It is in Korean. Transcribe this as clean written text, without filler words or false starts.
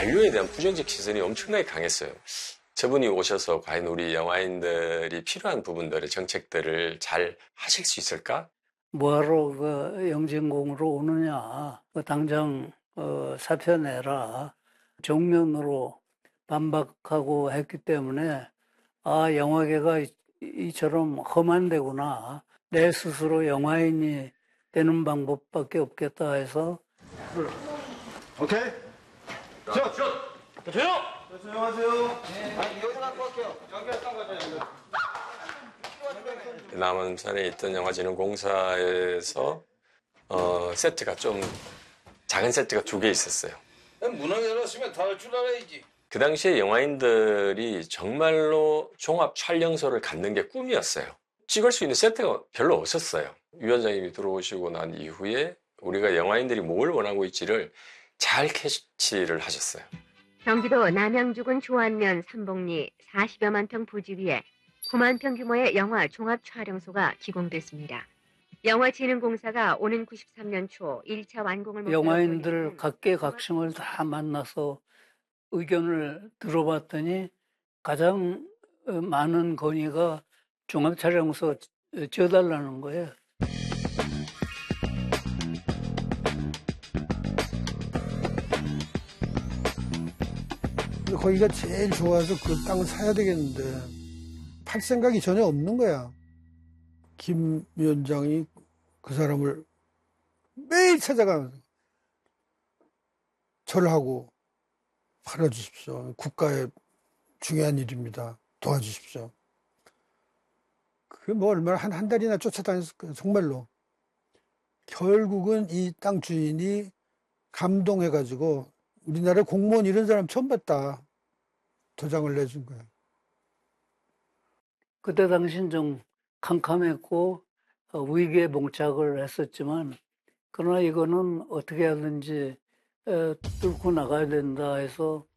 한류에 대한 부정적 시선이 엄청나게 강했어요. 저분이 오셔서 과연 우리 영화인들이 필요한 부분들의 정책들을 잘 하실 수 있을까? 뭐하러 그 영진공으로 오느냐. 당장 사표 내라. 정면으로 반박하고 했기 때문에 영화계가 이처럼 험한 데구나. 내 스스로 영화인이 되는 방법밖에 없겠다 해서. 오케이. 자, 조용. 조용하세요. 여기서 갖고 올게요. 여기 딴 거죠. 남한산에 있던 영화진흥공사에서 세트가 좀 작은 세트가 2개 있었어요. 문을 열었으면 다 할 줄 알아야지. 그 당시에 영화인들이 정말로 종합 촬영소를 갖는 게 꿈이었어요. 찍을 수 있는 세트가 별로 없었어요. 위원장님이 들어오시고 난 이후에 우리가 영화인들이 뭘 원하고 있지를 잘 캐치를 하셨어요. 경기도 남양주군 조안면 삼봉리 40여만 평 부지 위에 9만 평 규모의 영화 종합 촬영소가 기공됐습니다. 영화진흥공사가 오는 93년 초 1차 완공을 목표로 영화인들 각계각층을 다 만나서 의견을 들어봤더니 가장 많은 건의가 종합촬영소 지어달라는 거예요. 거기가 제일 좋아서 그 땅을 사야 되겠는데 팔 생각이 전혀 없는 거야. 김 위원장이 그 사람을 매일 찾아가면서 절하고 팔아주십시오. 국가의 중요한 일입니다. 도와주십시오. 그게 뭐 얼마나 한 달이나 쫓아다녔을까요? 정말로. 결국은 이 땅 주인이 감동해가지고 우리나라 공무원 이런 사람 처음 봤다. 도장을 내준 거예요. 그때 당시는 좀 캄캄했고 위기에 봉착을 했었지만 그러나 이거는 어떻게 하든지 뚫고 나가야 된다 해서